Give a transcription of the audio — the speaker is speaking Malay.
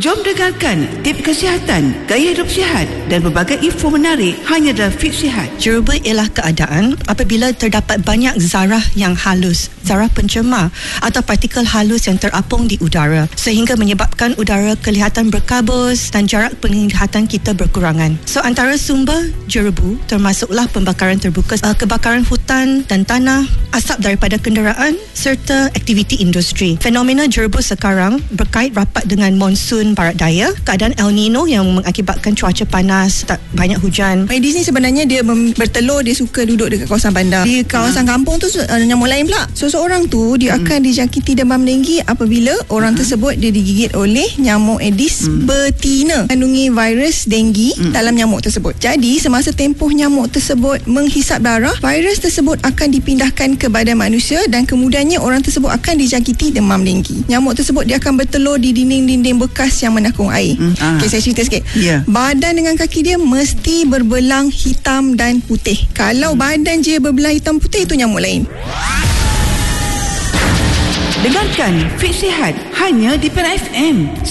Jom dengarkan tips kesihatan, gaya hidup sihat dan berbagai info menarik hanya dalam Fit Sihat. Jerubu ialah keadaan apabila terdapat banyak zarah yang halus, zarah pencemar atau partikel halus yang terapung di udara sehingga menyebabkan udara kelihatan berkabus dan jarak penglihatan kita berkurangan. So antara sumber jerubu termasuklah pembakaran terbuka, kebakaran hutan dan tanah, asap daripada kenderaan serta aktiviti industri. Fenomena jerubu sekarang berkait rapat dengan monsun barat daya, keadaan El Nino yang mengakibatkan cuaca panas, tak banyak hujan. Aedes ni sebenarnya dia bertelur, dia suka duduk dekat kawasan bandar. Di kawasan kampung tu nyamuk lain pula. So seorang tu dia akan dijangkiti demam denggi apabila orang tersebut dia digigit oleh nyamuk Aedes betina kandungi virus denggi dalam nyamuk tersebut. Jadi semasa tempoh nyamuk tersebut menghisap darah, virus tersebut akan dipindahkan ke badan manusia dan kemudiannya orang tersebut akan dijangkiti demam denggi. Nyamuk tersebut dia akan bertelur di dinding-dinding bekas yang menakung air. Okay, saya cerita sikit. Badan dengan kaki dia mesti berbelang hitam dan putih. Kalau badan je berbelah hitam putih, itu nyamuk lain. Dengarkan Fit Sihat hanya di Pen FM.